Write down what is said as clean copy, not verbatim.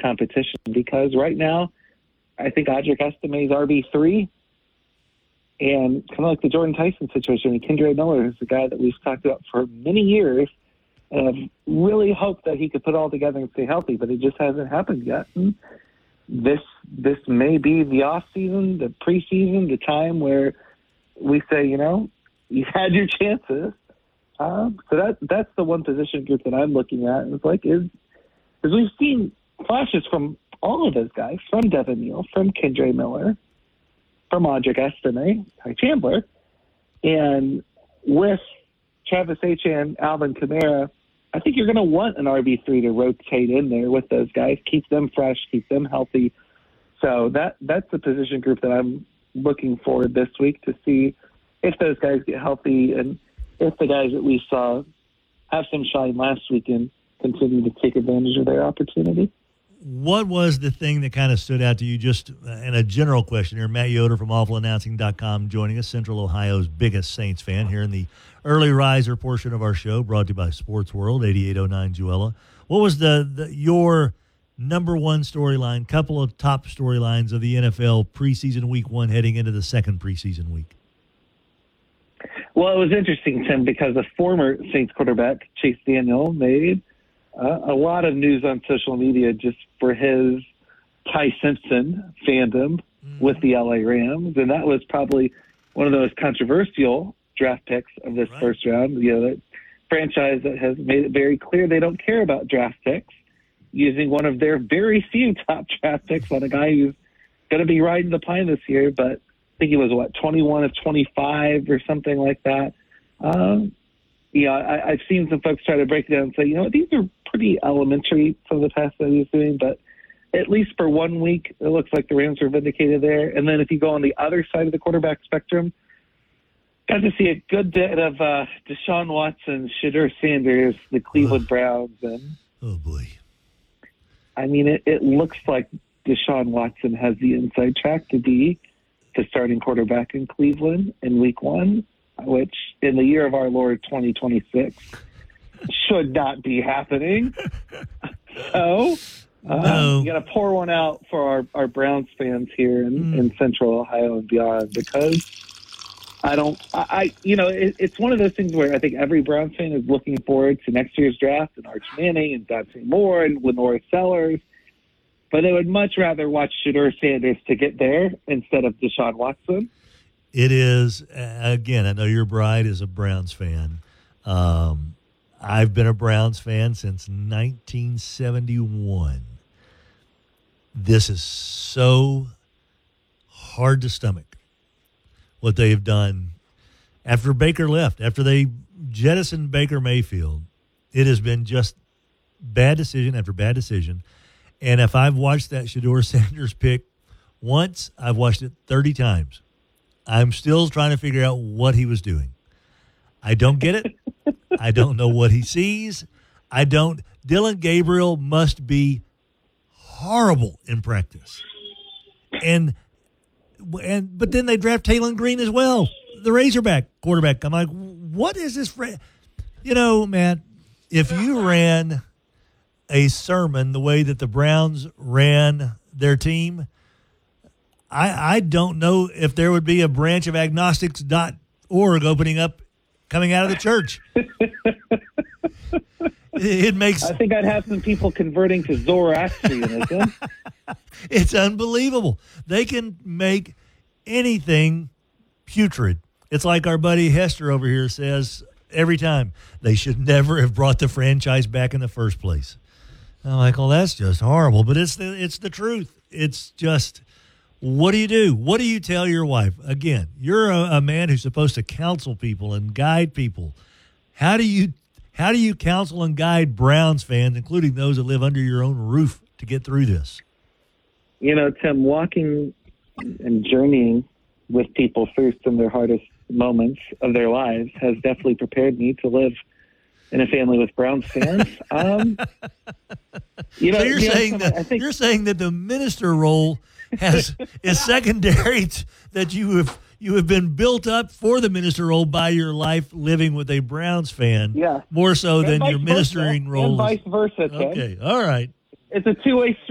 competition, because right now I think Audric Estime is RB3, and kind of like the Jordan Tyson situation, Kendre Miller is the guy that we've talked about for many years, and I've really hoped that he could put it all together and stay healthy, but it just hasn't happened yet. And this may be the off season, the preseason, the time where we say, you've had your chances. So that's the one position group that I'm looking at. And it's like, is we've seen flashes from all of those guys, from Devin Neal, from Kendre Miller, from Audric Estime, Ty Chandler, and with Travis Etienne, Alvin Kamara, I think you're going to want an RB3 to rotate in there with those guys, keep them fresh, keep them healthy. So that's the position group that I'm looking forward this week to see if those guys get healthy and if the guys that we saw have some shine last weekend continue to take advantage of their opportunity. What was the thing that kind of stood out to you, just in a general question here? Matt Yoder from AwfulAnnouncing.com joining us, Central Ohio's biggest Saints fan, here in the early riser portion of our show, brought to you by Sports World, 8809 Juella. What was your number one storyline, couple of top storylines of the NFL preseason week one heading into the second preseason week? Well, it was interesting, Tim, because a former Saints quarterback, Chase Daniel, made a lot of news on social media just for his Ty Simpson fandom with the LA Rams. And that was probably one of the most controversial draft picks of this first round. That franchise that has made it very clear they don't care about draft picks, using one of their very few top draft picks on a guy who's going to be riding the pine this year. But I think he was, 21 of 25 or something like that. I've seen some folks try to break it down and say, these are pretty elementary, some of the passes that he's doing, but at least for 1 week, it looks like the Rams are vindicated there. And then if you go on the other side of the quarterback spectrum, got to see a good bit of Deshaun Watson, Shedeur Sanders, the Cleveland Browns. And oh, boy. I mean, it looks like Deshaun Watson has the inside track to be the starting quarterback in Cleveland in week one, which in the year of our Lord 2026 should not be happening. So you got to pour one out for our Browns fans here in Central Ohio and beyond, because it's one of those things where I think every Browns fan is looking forward to next year's draft and Arch Manning and Dante Moore and Lenore Sellers, but they would much rather watch Shedeur Sanders to get there instead of Deshaun Watson. It is, again, I know your bride is a Browns fan. I've been a Browns fan since 1971. This is so hard to stomach, what they have done after Baker left, after they jettisoned Baker Mayfield. It has been just bad decision after bad decision. And if I've watched that Shedeur Sanders pick once, I've watched it 30 times. I'm still trying to figure out what he was doing. I don't get it. I don't know what he sees. Dylan Gabriel must be horrible in practice. But then they draft Taylon Green as well, the Razorback quarterback. I'm like, what is this? Matt, if you ran a sermon the way that the Browns ran their team, I don't know if there would be a branch of agnostics.org coming out of the church. It makes. I think I'd have some people converting to Zoroastrianism. It's unbelievable. They can make anything putrid. It's like our buddy Hester over here says every time, they should never have brought the franchise back in the first place. I'm like, well, that's just horrible. But it's the truth. It's just, what do you do? What do you tell your wife? Again, you're a man who's supposed to counsel people and guide people. How do you counsel and guide Browns fans, including those that live under your own roof, to get through this? Tim, walking and journeying with people through some of their hardest moments of their lives has definitely prepared me to live in a family with Browns fans. So you're saying that the minister role is secondary, that you have been built up for the minister role by your life living with a Browns fan, more so than your ministering role. And vice versa, Tim. Okay, all right. It's a two-way street.